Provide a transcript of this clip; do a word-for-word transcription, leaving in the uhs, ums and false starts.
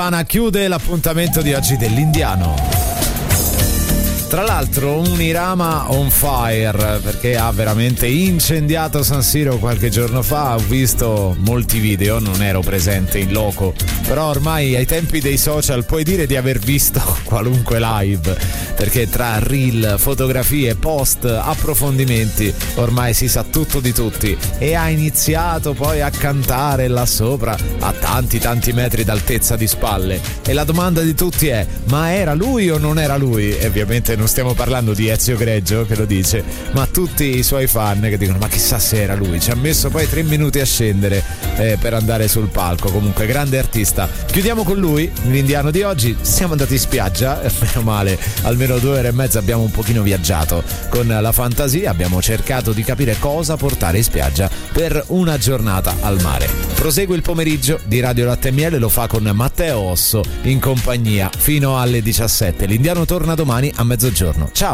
Chiude l'appuntamento di oggi dell'Indiano. Tra l'altro un Irama on fire, perché ha veramente incendiato San Siro qualche giorno fa. Ho visto molti video, non ero presente in loco, però ormai ai tempi dei social puoi dire di aver visto qualunque live, perché tra reel, fotografie, post, approfondimenti ormai si sa tutto di tutti. E ha iniziato poi a cantare là sopra a tanti tanti metri d'altezza di spalle, e la domanda di tutti è: ma era lui o non era lui? E ovviamente non stiamo parlando di Ezio Greggio che lo dice, ma tutti i suoi fan che dicono: ma chissà se era lui. Ci ha messo poi tre minuti a scendere eh, per andare sul palco. Comunque grande artista. Chiudiamo con lui l'Indiano di oggi. Siamo andati in spiaggia, meno male, almeno due ore e mezza abbiamo un pochino viaggiato con la fantasia, abbiamo cercato di capire cosa portare in spiaggia per una giornata al mare. Prosegue il pomeriggio di Radio Latte e Miele, lo fa con Matteo Osso in compagnia fino alle diciassette. L'Indiano torna domani a mezzogiorno. Ciao!